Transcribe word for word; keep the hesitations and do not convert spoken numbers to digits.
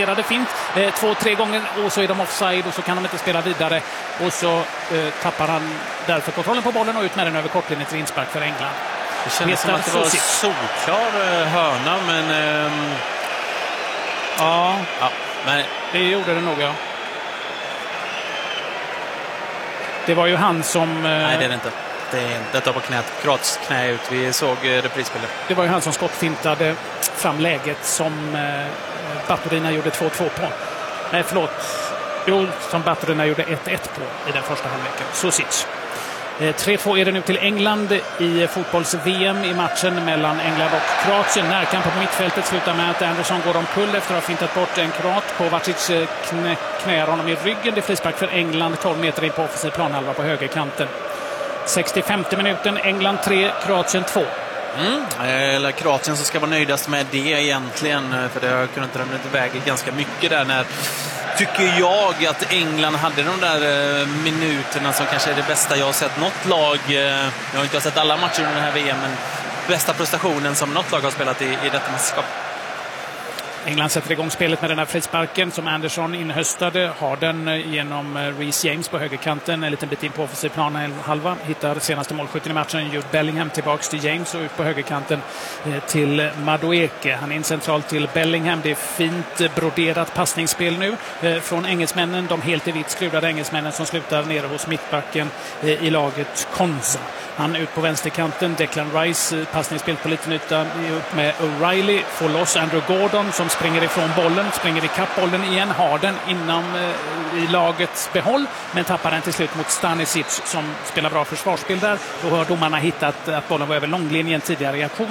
avancerade fint eh, två, tre gånger och så är de offside och så kan de inte spela vidare och så eh, tappar han därför kontrollen på bollen och ut med den över kortlinjen till inspark för England. Det kändes som att det var solklar eh, hörna, men ehm... ja, ja, men det gjorde det nog, ja. Det var ju han som... Eh... Nej, det är det inte. Det är detta på knät, Kroats knä ut. Vi såg eh, reprisbilder. Det var ju han som skottfintade fram läget som eh, Baturina gjorde två två på. Nej, förlåt. Jo, som Baturina gjorde ett ett på i den första halvleken. Susic. Eh, tre två är det nu till England i fotbolls-V M i matchen mellan England och Kroatien. Närkamp på mittfältet slutar med att Anderson går omkull efter att ha fintat bort en kroat. Kovacic knä, knäar honom i ryggen. Det är frispark för England tolv meter in på offensiv planhalva på högerkanten. sextiofemte minuten, England tre, Kroatien två. Mm. Eller Kroatien som ska vara nöjdast med det egentligen, för det har kunnat dra iväg ganska mycket där när, tycker jag, att England hade de där eh, minuterna som kanske är det bästa jag har sett något lag. Eh, jag har inte sett alla matcher under den här V M, men bästa prestationen som något lag har spelat i, i detta mästerskap. England sätter igång spelet med den här frisparken som Anderson inhöstade. Har den genom Reece James på högerkanten. En liten bit in på offensiv plan halva. Hittar senaste målskytten i matchen. Jude Bellingham tillbaks till James och ut på högerkanten till Madueke. Han är in centralt till Bellingham. Det är fint broderat passningsspel nu från engelsmännen. De helt i vitt skruvade engelsmännen som slutar nere hos mittbacken i laget Konsa. Han ut på vänsterkanten. Declan Rice passningsspel på liten yta upp med O'Reilly. Får loss Andrew Gordon som springer ifrån bollen, springer i kapp bollen igen, har den inom eh, i lagets behåll, men tappar den till slut mot Stanisic som spelar bra försvarsspel där. Då har domarna hittat att bollen var över långlinjen tidigare i aktionen.